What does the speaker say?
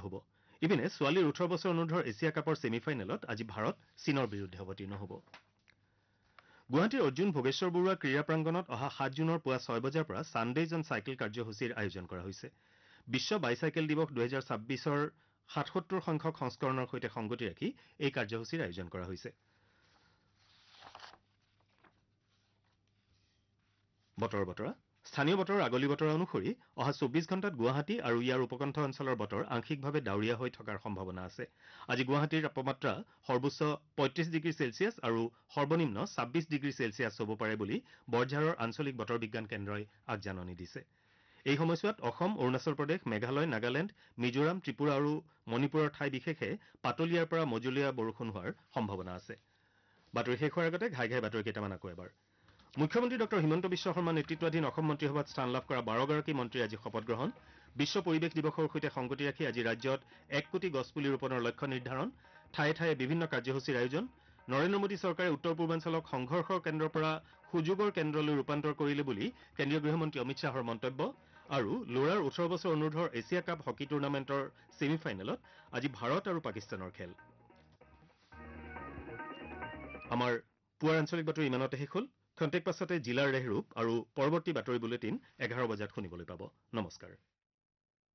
হ'ব। ইপিনে ছোৱালীৰ 18 বছৰ অনুৰ্ধৰ এছিয়া কাপৰ ছেমিফাইনেলত আজি ভাৰত চীনৰ বিৰুদ্ধে অৱতীৰ্ণ হ'ব। গুৱাহাটীৰ অৰ্জুন ভোগেশ্বৰ বৰুৱা ক্ৰীড়া প্ৰাংগণত অহা 7 জুনৰ পুৱা 6 বজাৰ পৰা ছানডেজ অন চাইকেল কাৰ্যসূচীৰ আয়োজন কৰা হৈছে। বিশ্ব বাইচাইকেল দিৱস 2026ৰ 77 সংখ্যক সংস্কৰণৰ সৈতে সংগতি ৰাখি এই কাৰ্যসূচীৰ আয়োজন কৰা হৈছে। বতৰৰ বতৰা স্থানীয় বতৰৰ আগলি বতৰা অনুসৰি অহা 24 ঘণ্টাত গুৱাহাটী আৰু ইয়াৰ উপকণ্ঠ অঞ্চলৰ বতৰ আংশিকভাৱে ডাৱৰীয়া হৈ থকাৰ সম্ভাৱনা আছে। আজি গুৱাহাটীৰ তাপমাত্ৰা সৰ্বোচ্চ 35 ডিগ্ৰী চেলছিয়াছ আৰু সৰ্বনিম্ন 26 ডিগ্ৰী চেলছিয়াছ হ'ব পাৰে বুলি বৰঝাৰৰ আঞ্চলিক বতৰ বিজ্ঞান কেন্দ্ৰই আগজাননী দিছে। এই সময়ছোৱাত অসম, অৰুণাচল প্ৰদেশ, মেঘালয়, নাগালেণ্ড, মিজোৰাম, ত্ৰিপুৰা আৰু মণিপুৰৰ ঠাই বিশেষে পাতলীয়াৰ পৰা মজলীয়া বৰষুণ হোৱাৰ সম্ভাৱনা আছে। বাতৰি শেষ হোৱাৰ আগতে ঘাই ঘাই বাতৰি কেইটামান আকৌ এবাৰ। মুখ্যমন্ত্ৰী ডঃ হিমন্ত বিশ্ব শৰ্মা নেতৃত্বাধীন অসম মন্ত্ৰীসভাত স্থান লাভ কৰা 12গৰাকী মন্ত্ৰীৰ আজি শপত গ্ৰহণ। বিশ্ব পৰিৱেশ দিৱসৰ সৈতে সংগতি ৰাখি আজি ৰাজ্যত 1 কোটি গছপুলি ৰোপণৰ লক্ষ্য নিৰ্ধাৰণ, ঠায়ে ঠায়ে বিভিন্ন কাৰ্যসূচীৰ আয়োজন। নৰেন্দ্ৰ মোদী চৰকাৰে উত্তৰ পূৰ্বাঞ্চলক সংঘৰ্ষৰ কেন্দ্ৰৰ পৰা সুযোগৰ কেন্দ্ৰলৈ ৰূপান্তৰ কৰিলে বুলি কেন্দ্ৰীয় গৃহমন্ত্ৰী অমিত শ্বাহৰ মন্তব্য আৰু ল'ৰাৰ 18 বছৰ অনুৰ্ধৰ এছিয়া কাপ হকী টুৰ্ণামেণ্টৰ ছেমিফাইনেলত আজি ভাৰত আৰু পাকিস্তানৰ খেল। আমাৰ পুৱাৰ আঞ্চলিক বাতৰি ইমানতে শেষ হ'ল। খন্তেক পাছতে জিলাৰ ৰেহৰূপ আৰু পৰৱৰ্তী বাতৰি বুলেটিন 11 বজাত শুনিবলৈ পাব। নমস্কাৰ।